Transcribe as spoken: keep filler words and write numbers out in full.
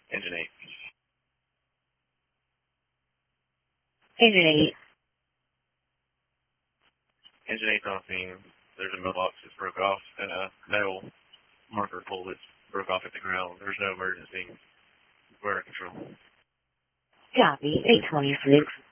Engine eight. Engine eight. Engine eight's on scene. There's a mailbox that's broke off and a metal marker pole that's broke off at the ground. There's no emergency. We're in control. Copy. eight twenty-six.